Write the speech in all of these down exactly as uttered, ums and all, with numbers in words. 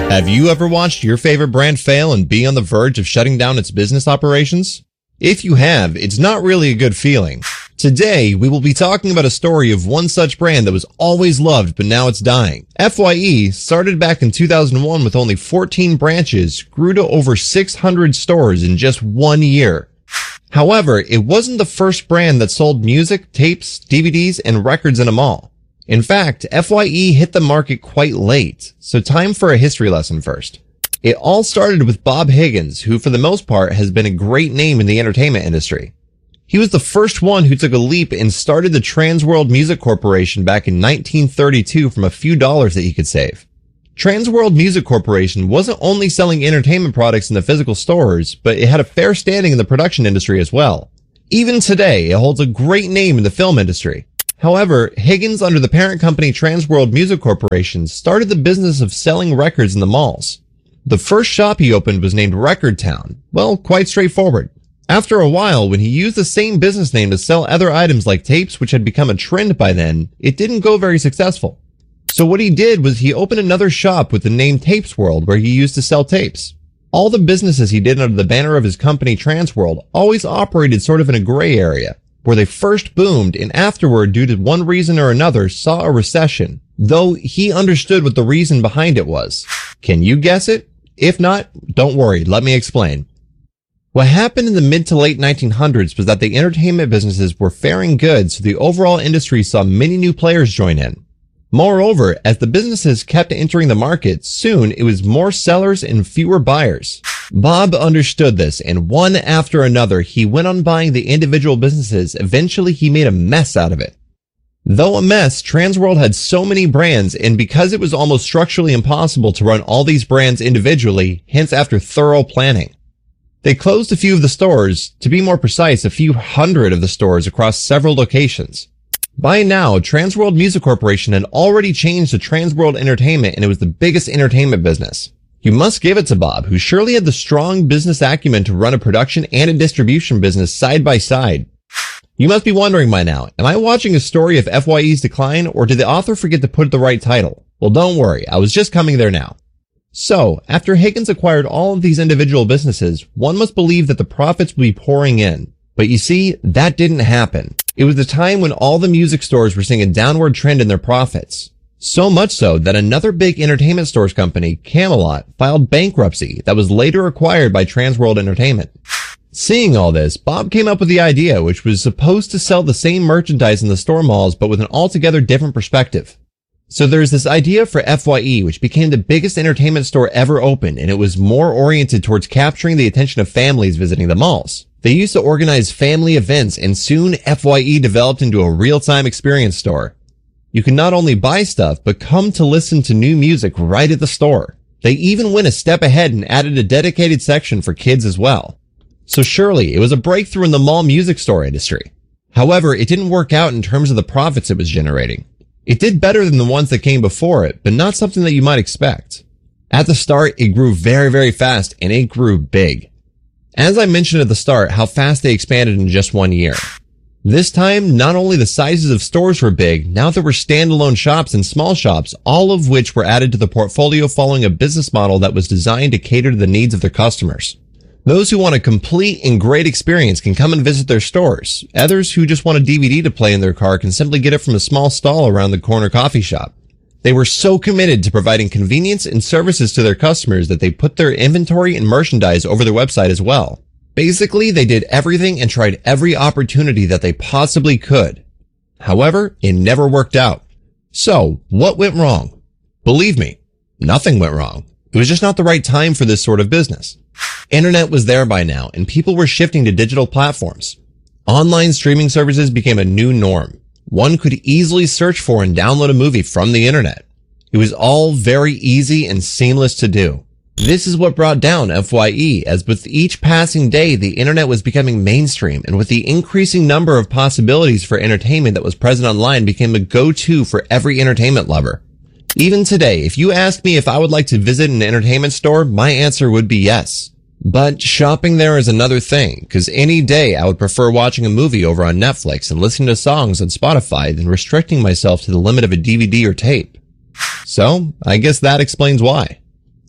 Have you ever watched your favorite brand fail and be on the verge of shutting down its business operations? If you have, it's not really a good feeling. Today, we will be talking about a story of one such brand that was always loved, but now it's dying. F Y E, started back in two thousand one with only fourteen branches, grew to over six hundred stores in just one year. However, it wasn't the first brand that sold music, tapes, D V Ds, and records in a mall. In fact, F Y E hit the market quite late, so time for a history lesson first. It all started with Bob Higgins, who for the most part has been a great name in the entertainment industry. He was the first one who took a leap and started the Transworld Music Corporation back in nineteen thirty-two from a few dollars that he could save. Transworld Music Corporation wasn't only selling entertainment products in the physical stores, but it had a fair standing in the production industry as well. Even today, it holds a great name in the film industry. However, Higgins, under the parent company Transworld Music Corporation, started the business of selling records in the malls. The first shop he opened was named Record Town. Well, quite straightforward. After a while, when he used the same business name to sell other items like tapes, which had become a trend by then, it didn't go very successful. So what he did was he opened another shop with the name Tapes World, where he used to sell tapes. All the businesses he did under the banner of his company Transworld always operated sort of in a gray area, where they first boomed and afterward, due to one reason or another, saw a recession, though he understood what the reason behind it was. Can you guess it? If not, don't worry, let me explain. What happened in the mid to late nineteen hundreds was that the entertainment businesses were faring good, so the overall industry saw many new players join in. Moreover, as the businesses kept entering the market, soon it was more sellers and fewer buyers. Bob understood this, and one after another, he went on buying the individual businesses. Eventually, he made a mess out of it. Though a mess, Transworld had so many brands, and because it was almost structurally impossible to run all these brands individually, hence after thorough planning, they closed a few of the stores, to be more precise, a few hundred of the stores across several locations. By now, Transworld Music Corporation had already changed to Transworld Entertainment, and it was the biggest entertainment business. You must give it to Bob, who surely had the strong business acumen to run a production and a distribution business side by side. You must be wondering by now, am I watching a story of F Y E's decline, or did the author forget to put the right title? Well, don't worry, I was just coming there now. So, after Higgins acquired all of these individual businesses, one must believe that the profits would be pouring in. But you see, that didn't happen. It was the time when all the music stores were seeing a downward trend in their profits. So much so that another big entertainment stores company, Camelot, filed bankruptcy that was later acquired by Transworld Entertainment. Seeing all this, Bob came up with the idea, which was supposed to sell the same merchandise in the store malls, but with an altogether different perspective. So there's this idea for F Y E, which became the biggest entertainment store ever opened, and it was more oriented towards capturing the attention of families visiting the malls. They used to organize family events, and soon F Y E developed into a real-time experience store. You can not only buy stuff, but come to listen to new music right at the store. They even went a step ahead and added a dedicated section for kids as well. So surely, it was a breakthrough in the mall music store industry. However, it didn't work out in terms of the profits it was generating. It did better than the ones that came before it, but not something that you might expect. At the start, it grew very, very fast, and it grew big. As I mentioned at the start, how fast they expanded in just one year. This time, not only the sizes of stores were big, now there were standalone shops and small shops, all of which were added to the portfolio following a business model that was designed to cater to the needs of their customers. Those who want a complete and great experience can come and visit their stores. Others who just want a D V D to play in their car can simply get it from a small stall around the corner coffee shop. They were so committed to providing convenience and services to their customers that they put their inventory and merchandise over their website as well. Basically, they did everything and tried every opportunity that they possibly could. However, it never worked out. So, what went wrong? Believe me, nothing went wrong. It was just not the right time for this sort of business. Internet was there by now, and people were shifting to digital platforms. Online streaming services became a new norm. One could easily search for and download a movie from the internet. It was all very easy and seamless to do. This is what brought down F Y E, as with each passing day, the internet was becoming mainstream, and with the increasing number of possibilities for entertainment that was present online became a go-to for every entertainment lover. Even today, if you ask me if I would like to visit an entertainment store, my answer would be yes. But shopping there is another thing, because any day I would prefer watching a movie over on Netflix and listening to songs on Spotify than restricting myself to the limit of a D V D or tape. So, I guess that explains why.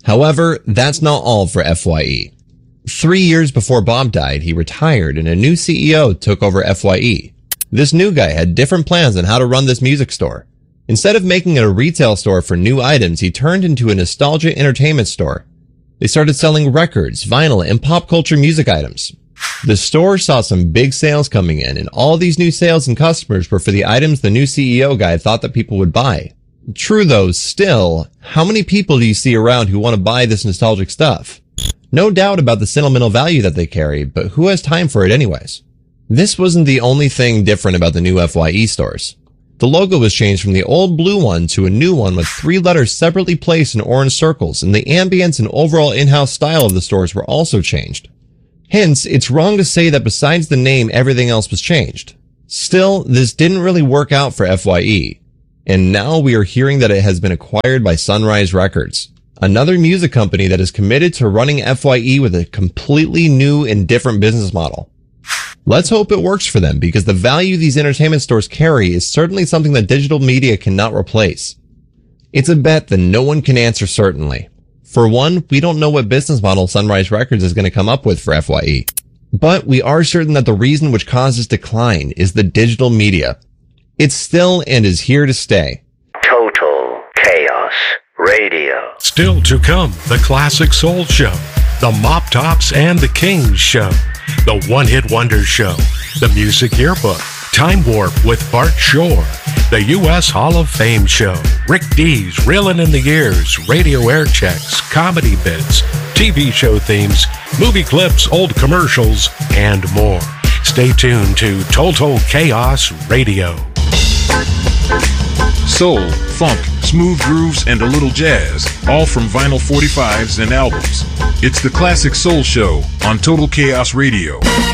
However, that's not all for F Y E. Three years before Bob died, he retired and a new C E O took over F Y E. This new guy had different plans on how to run this music store. Instead of making it a retail store for new items, he turned into a nostalgia entertainment store. They started selling records, vinyl, and pop culture music items. The store saw some big sales coming in, and all these new sales and customers were for the items the new C E O guy thought that people would buy. True though, still, how many people do you see around who want to buy this nostalgic stuff? No doubt about the sentimental value that they carry, but who has time for it anyways? This wasn't the only thing different about the new F Y E stores. The logo was changed from the old blue one to a new one with three letters separately placed in orange circles, and the ambience and overall in-house style of the stores were also changed. Hence, it's wrong to say that besides the name, everything else was changed. Still, this didn't really work out for F Y E, and now we are hearing that it has been acquired by Sunrise Records, another music company that is committed to running F Y E with a completely new and different business model. Let's hope it works for them, because the value these entertainment stores carry is certainly something that digital media cannot replace. It's a bet that no one can answer certainly. For one, we don't know what business model Sunrise Records is going to come up with for F Y E. But we are certain that the reason which causes decline is the digital media. It's still and is here to stay. Total Chaos Radio. Still to come, the Classic Soul Show, the Mop Tops and the Kings Show, the One Hit Wonder Show, the Music Yearbook, Time Warp with Bart Shore, the U S Hall of Fame Show, Rick D's Reelin' in the Years, radio air checks, comedy bits, T V show themes, movie clips, old commercials, and more. Stay tuned to Total Chaos Radio. Soul, funk, smooth grooves, and a little jazz, all from vinyl forty-fives and albums. It's the Classic Soul Show on Total Chaos Radio.